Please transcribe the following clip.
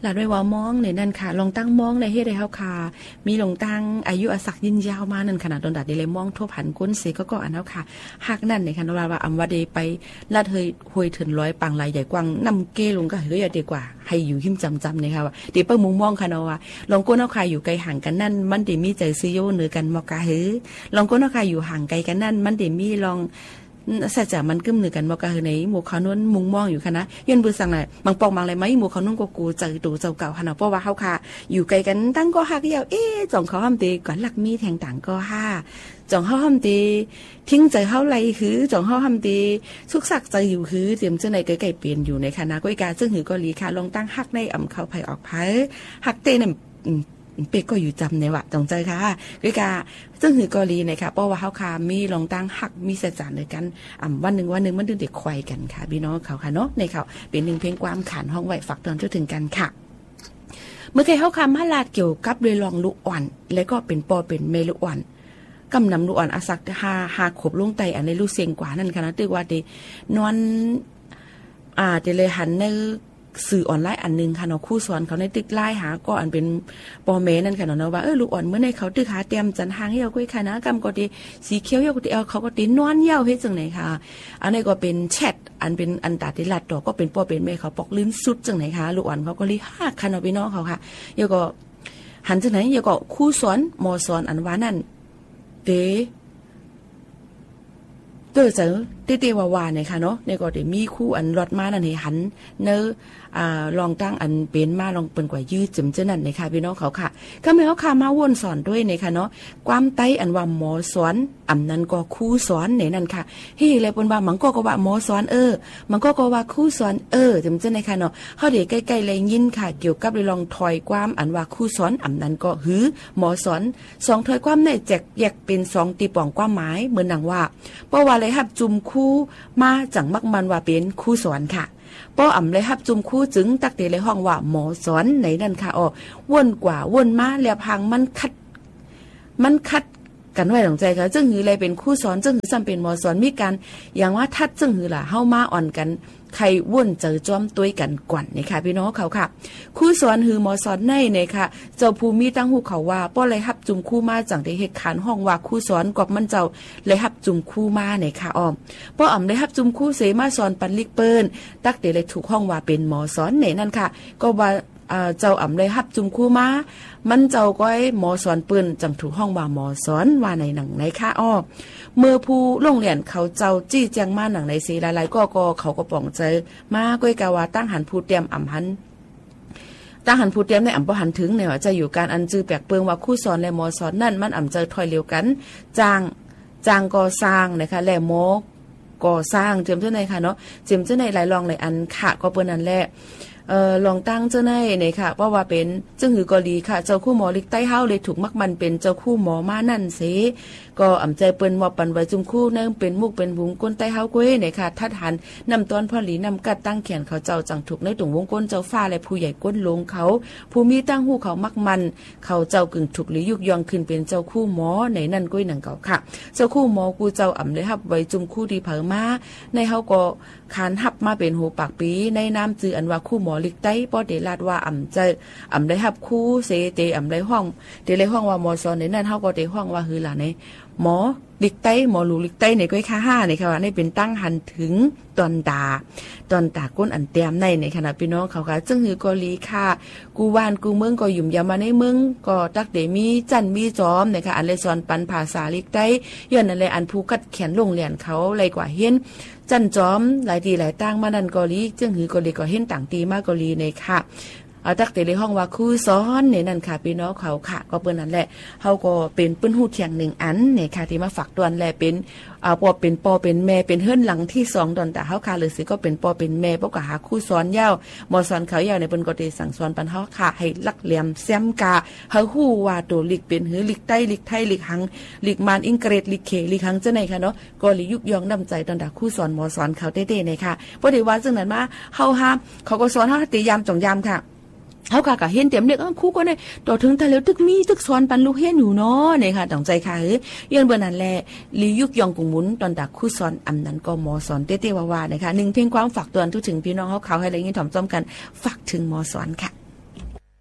หลาด้วยว่ามองในนั่นค่ะลองตั้งมองในเฮ็ดให้เฮาค่ะมีลงตั้งอายุอาศักยืนยาวมานั่นขนาดตอนดัดได้เลยมองทั่วผันก้นเสก็อันเฮาค่ะฮักนั่นในค่ะว่าอำว่าได้ไปลาดเฮยห้วยถึง100ปังลายใหญ่กว้างนำเกลงก็เฮ้ยดีกว่าให้อยู่หิมจำๆนะคะว่าเดี๋ยวเปิ้มุงมองค่ะเนาะว่าลองก้นเฮาค่ะอยู่ไกลห่างกันนั่นมันได้มีใจซื้อโยเหนือกันบ่กะหือลองก้นเฮาค่ะอยู่ห่างไกลกันนั่นมันได้มีลองสัจจะมันกึ้มหนึ่งกันบอกกันในหมู่เขานู้นมุงมองอยู่ค่ะนะย้อนบือสั่งไหนบางปองบางอะไรไหมหมู่เขานู้นก็กูเจอตัวเจ้าเก่าค่ะนะเพราะว่าเขาค่ะอยู่ไกลกันตั้งก็ฮักเดียวจ่องเขาห้ามตีก่อนหลักมีแทงต่างก็จ่องเขาห้ามตีทิ้งใจเขาไรคือจ่องเขาห้ามตีสุกสักใจอยู่คือเตรียมเจ้าในไก่เปลี่ยนอยู่ในคณะก้อยกาซึ่งหือก็ลีค่ะลองตั้งฮักในอ่ำเขาไผ่ออกไผ่ฮักเต้เนี่ยเป็กก็อยู่จำในวะตรงใจค่ะด้วยกาซึ่งหือกอลีนะคะเพราะว่าเขาค่ะมีลองตั้งหักมีเสจานเลยกันวันหนึ่งมันดึงเด็กควายกันค่ะพี่น้องเขาค่ะเนาะในเขาเป็นหนึ่งเพลงความขานห้องไหวฝักตอนจนถึงกันค่ะเมื่อเคยเขาคำมาลาดเกี่ยวกับเรือลองลูกอ่อนและก็เป็นปอเป็นเมลูกอ่อนกำนำลูกอ่อนอาศักหาขบลุงไตอันในลูกเสียงกว่านั่นค่ะนะตึกว่าเดนอนเดเลยหันในสื่อออนไลน์อันนึงค่ะเนาะคู่สอนเขาในตึกไล่หาก็อันเป็นปอเมนั่นค่ะเนาะว่าลูกอ่อนเมื่อในเขาตึกหาเตรียมจันหางเหี่ยวก้อยค่ะนะกำก็ดีสีเขียวเหี่ยวก็ดีเขาก็ตีนอนเหี่ยวเฮ็ดจังไหนค่ะอันนี้ก็เป็นแชทอันเป็นอันตาติลัดดอกก็เป็นปอเป็นเมเขาปอกลิ้นสุดจังไหนค่ะลูกอ่อนเขาก็รีหักค่ะเนาะพี่น้องเขาค่ะเหี่ยวก็หันจังไหนเหี่ยวก็คู่สอนมอสอนอันว่านั่นเตอเจอเตว่าเนี่ยค่ะเนาะเนี่ยก็ได้มีคู่อันรถมานั่นให้หันเนลองตั้งอันเป็นมาลองเปิ้นกว่ายืดจิ๋มเจ้านั่นนะคะพี่น้องเขาค่ะก็มีเขาค่ะมาวนสอนด้วยนะคะเนาะความไต้อันว่าหมอสอนอำนั้นก็คู่สอนในนั่นค่ะเฮ้เลยเปิ้นว่ามันก็ว่าหมอสอนมันก็ว่าคู่สอนจิ๋มเจ้านะคะเนาะเฮาได้ใกล้ๆเลยยินค่ะเกี่ยวกับลองถอยความอันว่าคู่สอนอำนั้นก็หือหมอสอน2ถอยความในแจกแยกเป็น2ตีป่องความหมายเหมือนดังว่าเพราะว่าเลยรับจุ่มคู่มาจังมักมันว่าเป็นคู่สอนค่ะป้ออ่ำเลยฮับจุมคู่จึงตักเตเลยห้องว่าหมอสอนไหนนั่นค่ะวนกว่าวนมาแล้วพังมันคัดกันไว้หลังใจค่ะจึงหือเลยเป็นคู่สอนจึงหือซ้ำเป็นหมอสอนมีการอย่างว่าทัดจึงหือล่ะเฮามาอ่อนกันใครว่นเจอจ้อมตุ้ยกันก่อนนี่ค่ะพี่น้องเขาค่ะคู่สอนหือหมอสอนในเนี่ยค่ะเจ้าภูมิตั้งหูเขาว่าป้อเลยฮับจุมคู่มาจังได้เหตุการณ์ห้องว่าคู่สอนกอบมันเจ้าเลยฮับจุมคู่มาเนี่ยค่ะป้ออ่ำเลยฮับจุมคู่เสมาสอนปันลิกเปิ้นตักเตเลยถูกห้องว่าเป็นหมอสอนเนี่ยนั่นค่ะก็ว่าเจ้าอ่ำเลยฮับจุมคู่มามันเจ้าก้อยหมอสอนปืนจังถูกห้องว่าหมอสอนว่าในหนังในค่ะเมื่อผู้โรงเรียนเขาเจ้าจี้แจงมาหนังในสีหลายๆก็เขาก็ป่องใจมาก้อยกาวาตั้งหันผู้เตรียมอ่ำหันตั้งหันผู้เตรียมในอ่ำบ่หันถึงเนี่ยจะอยู่การอันจือแปลกเปิงว่าคู่สอนและหมอสอนนั่นมันอ่ำเจอถอยเร็วกันจางก่อสร้างนะคะและหมอก่อสร้างเจิมเจ้าในค่ะเนาะเจิมเจ้าในหลายรองหลายอันค่ะก็เปิ้นนั่นแหละลองตั้งเจ้าในเนี่ยค่ะว่าเป็นจึงหือกอลีค่ะเจ้าคู่หมอลิกใต้เฮาเลยถูกมักมันเป็นเจ้าคู่หมอมานั่นสิก็อ่ำใจเปิ้นว่าปันไว้จุมคู่นั่งเป็นมุกเป็นหุงก้นใต้เฮาก้วยเนี่ยค่ะทัดหันนำตอนพ่อหลีนำกัดตั้งแขนเขาเจ้าจังถูกในตุ่งวงก้นเจ้าฟ้าและผู้ใหญ่ก้นลงเขาผู้มีตั้งหูเขามักมันเขาเจ้ากึ่งถูกหรือยุกยองขึ้นเป็นเจ้าคู่หมอในนั่นก้วยหนังเก่าค่ะเจ้าคู่หมอกูเจ้าอ่ำเลยฮับไว้จุมคู่ดีเผอมาในเฮาก็ขานฮับมาเป็นหูปากปีในน้ำจืออันว่าคู่หมอลิกใต้ป้อเดลาดว่าอ่ำได้ฮับคู่เสเตอ่ำได้ห้องเดเลยห้องว่าหมอสอนในนั่นเฮาก็ได้ห้องว่าฮือล่ะในหมอลิกใต้หมอลูลิกใต้ในก้อยค่า5ในค่ะว่านี่เป็นตั้งหันถึงตอนตาก้นอันเตรียมในขณะพี่น้องเขาค่ะจึงหือกอลีค่ะกูบ้านกูเมืองก็ยุ่มยามาในเมืองก็ตักเดมีจันมีจอมนะคะอันเลยสอนปันภาษาลิกใต้ย้อนนั่นแหละอันผู้กัดแขนโรงเรียนเขาเลยกว่าเห็นจันจอมหลายตีหลายตั้งมานั่นกอลีจึงหือกอลีก็เห็นต่างตีมากกอลีในค่ะตักเตเลยห้องว่าคู่ซ้อนเนี่ยนั่นค่ะพี่น้องเขาค่ะก็เปิ้นนั่นแหละเฮาก็เป็นปื้นหูเถียง1อันเนี่ยค่ะที่มาฝากตวนแลเป็นปอเป็นแม่เป็นเฮือนหลังที่2ดอนแต่เฮาค่ะหรือสิก็เป็นปอเป็นแม่ปก็หาคู่ซ้อนยาวหมอสอนเขายาวในเปิ้นก็ได้สั่งสอนปันเฮาค่ะให้ลักเหลี่ยมแซมกาเฮาฮู้ว่าตัวลิกเป็นหือลิกใต้ลิกไทยลิกหังลิกมานอังกฤษลิกเขลิกหังจังได๋ค่ะเนาะก็ลิยุกยองนำใจตอนดาคู่สอนหมอสอนเขาเต้ๆเนี่ยค่ะบ่ได้ว่าจังนั้นมาเฮาห้ามเขาก็สอนเฮาติยามจ่องยามค่ะเฮากะกะเห็นเต็มเด็กคู่ก็ได้ต่อถึงทะเลตึกมีตึกสอนปันลูกเห็นอยู่เนาะเนี่ยค่ะต้องใจค่ะย้อนเบิ่นนั่นแหละลียุกยองกุงหมุนตอนดักคู่สอนอำนั้นก็หมอสอนเต้ๆว่าๆนะคะ1เพลงความฝากเตือนทุกถึงพี่น้องเฮาเขาให้อะไรงี้ถ่อมจ้อมกันฝากถึงหมอสอนค่ะ